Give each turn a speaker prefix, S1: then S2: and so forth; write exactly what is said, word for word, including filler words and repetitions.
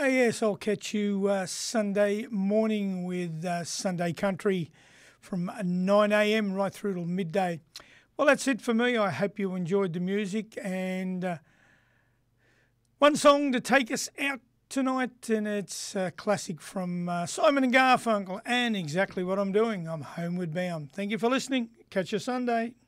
S1: yes, I'll catch you uh, Sunday morning with uh, Sunday Country from nine a m right through till midday. Well, that's it for me. I hope you enjoyed the music, and uh, one song to take us out tonight, and it's a classic from uh, Simon and Garfunkel, and exactly what I'm doing. I'm homeward bound. Thank you for listening. Catch you Sunday.